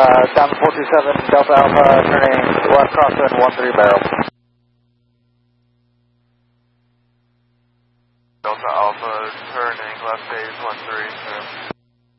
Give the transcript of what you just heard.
Down 427, Delta Alpha, turning left crosswind 13 barrel. Delta Alpha, turning left base 13, sir.